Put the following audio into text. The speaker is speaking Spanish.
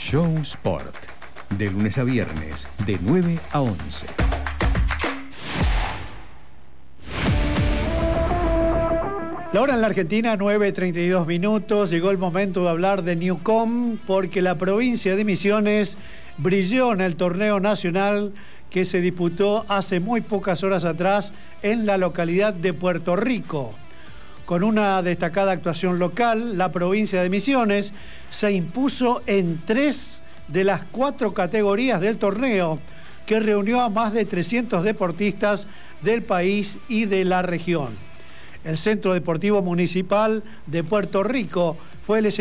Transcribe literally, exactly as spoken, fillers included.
Show Sport, de lunes a viernes, de nueve a once. La hora en la Argentina, nueve treinta y dos minutos. Llegó el momento de hablar de Newcom, porque la provincia de Misiones brilló en el torneo nacional que se disputó hace muy pocas horas atrás en la localidad de Puerto Rico. Con una destacada actuación local, la provincia de Misiones se impuso en tres de las cuatro categorías del torneo, que reunió a más de trescientos deportistas del país y de la región. El Centro Deportivo Municipal de Puerto Rico fue el